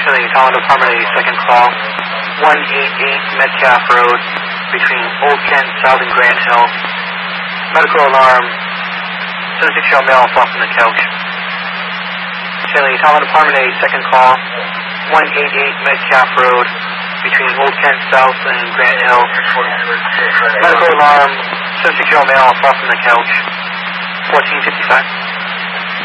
Chile, Talent Department 8, second call, 188 Metcalf Road, between Old Kent South and Grant Hill. Medical alarm, 76-year-old male fell from the couch. Chile, Talent Department 8, second call, 188 Metcalf Road, between Old Kent South and Grant Hill. Medical alarm, 76-year-old male fell from the couch, 1455.